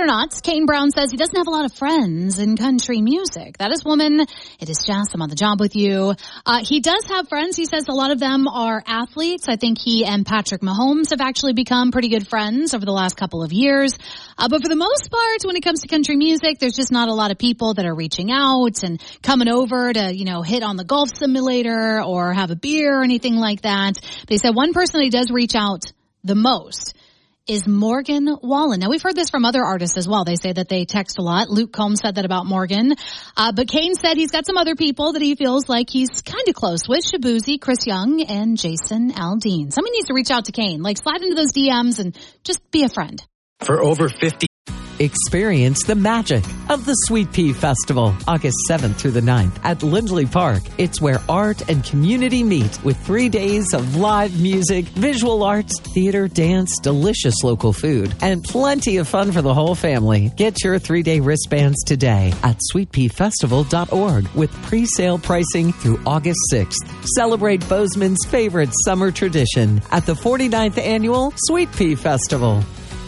or not, Kane Brown says he doesn't have a lot of friends in country music. That is woman. It is Jess. I'm on the job with you. He does have friends. He says a lot of them are athletes. I think he and Patrick Mahomes have actually become pretty good friends over the last couple of years. But for the most part, when it comes to country music, there's just not a lot of people that are reaching out and coming over to, hit on the golf simulator or have a beer or anything like that. But he said one person that he does reach out the most is Morgan Wallen. Now, we've heard this from other artists as well. They say that they text a lot. Luke Combs said that about Morgan. But Kane said he's got some other people that he feels like he's kind of close with. Shabuzi, Chris Young, and Jason Aldean. Somebody needs to reach out to Kane. Slide into those DMs and just be a friend. For over 50. Experience the magic of the Sweet Pea Festival, August 7th through the 9th at Lindley Park. It's where art and community meet with 3 days of live music, visual arts, theater, dance, delicious local food, and plenty of fun for the whole family. Get your 3-day wristbands today at sweetpeafestival.org with pre-sale pricing through August 6th. Celebrate Bozeman's favorite summer tradition at the 49th Annual Sweet Pea Festival.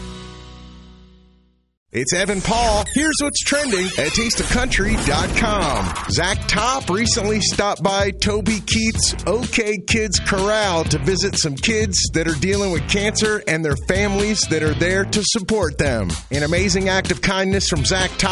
It's Evan Paul. Here's what's trending at tasteofcountry.com. Zach Top recently stopped by Toby Keith's OK Kids Corral to visit some kids that are dealing with cancer and their families that are there to support them. An amazing act of kindness from Zach Top.